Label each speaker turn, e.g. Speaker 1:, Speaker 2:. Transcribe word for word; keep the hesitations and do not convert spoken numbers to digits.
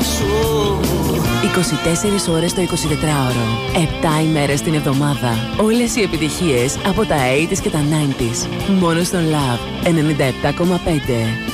Speaker 1: σου.
Speaker 2: είκοσι τέσσερις ώρες το εικοσιτετράωρο, επτά ημέρες την εβδομάδα. Όλες οι επιτυχίες από τα ογδόντα και τα ενενήντα. Μόνο στον Love ενενήντα επτά κόμμα πέντε.